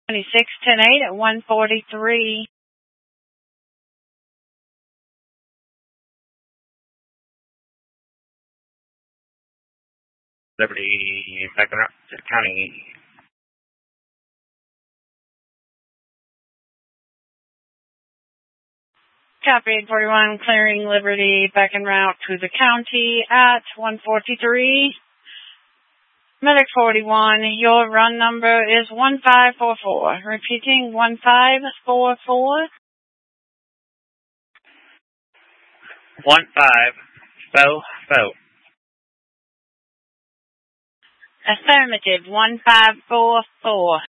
26-10-8 at 143. Liberty, backing up to the county. Copy 841, clearing Liberty, back en route to the county at 143. Medic 41, your run number is 1544. Repeating, 1544. 1544. Affirmative, 1544.